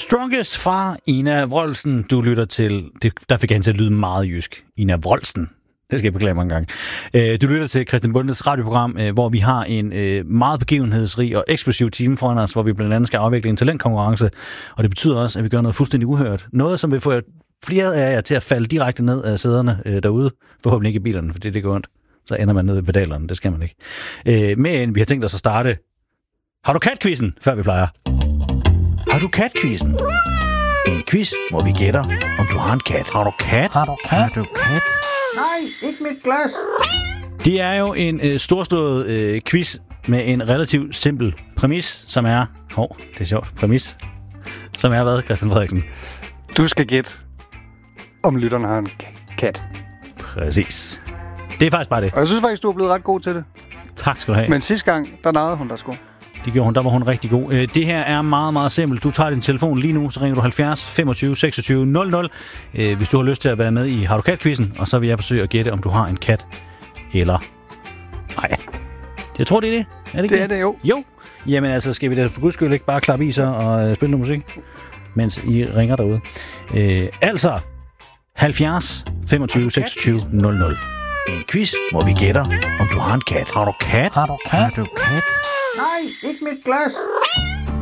Strongest fra Ina Wroldsen. Du lytter til... Der fik han til at lyde meget jysk. Ina Wroldsen. Det skal jeg beklage mange gange. Du lytter til Christian Bondes radioprogram, hvor vi har en meget begivenhedsrig og eksplosiv time foran os, hvor vi blandt andet skal afvikle en talentkonkurrence. Og det betyder også, at vi gør noget fuldstændig uhørt. Noget, som vil få flere af jer til at falde direkte ned af sæderne derude. Forhåbentlig ikke i bilerne, for det går ondt. Så ender man ned ved pedalerne. Det skal man ikke. Men vi har tænkt os at starte... Har du kat-quizzen, før vi plejer? Har du kat-quizzen? En quiz, hvor vi gætter, om du har en kat. Har du kat? Har du kat? Har du kat? Nej, ikke mit glas. Det er jo en storslået quiz med en relativt simpel præmis, som er... det er sjovt. Præmis. Som er hvad, Christian Frederiksen? Du skal gætte, om lytteren har en kat. Præcis. Det er faktisk bare det. Og jeg synes faktisk, du er blevet ret god til det. Tak skal du have. Men sidste gang, der narrede hun der sgu. Det gjorde hun, der var hun rigtig god. Det her er meget, meget simpelt. Du tager din telefon lige nu, så ringer du 70 25 26 00, hvis du har lyst til at være med i Har du kat-quizzen, og så vil jeg forsøge at gætte, om du har en kat eller ej. Jeg tror, det er det. Er det ikke det? Er det jo. Jo. Jamen altså, skal vi da for guds skyld ikke bare klappe i sig og spille noget musik, mens I ringer derude. Altså, 70 25 26 00. En quiz, hvor vi gætter, om du har en kat. Har du kat? Har du kat? Nej, ikke mit glas.